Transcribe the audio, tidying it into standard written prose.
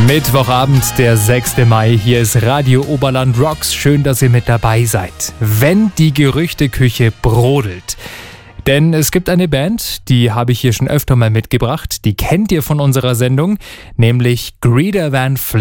Mittwochabend, der 6. Mai. Hier ist Radio Oberland Rocks. Schön, dass ihr mit dabei seid. Wenn die Gerüchteküche brodelt. Denn es gibt eine Band, die habe ich hier schon öfter mal mitgebracht. Die kennt ihr von unserer Sendung, nämlich Greta Van Fleet.